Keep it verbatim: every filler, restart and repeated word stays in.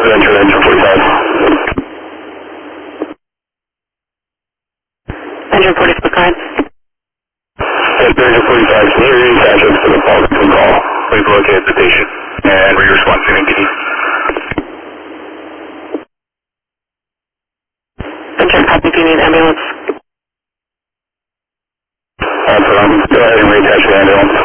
Venture, engine forty-five. Engine forty-five, go ahead. Engine forty-five, can you reattach us to the Falcon call? We've located the patient, and we respond to N P D. Venture, copy, do you need ambulance? Awesome, go ahead and reattach the ambulance.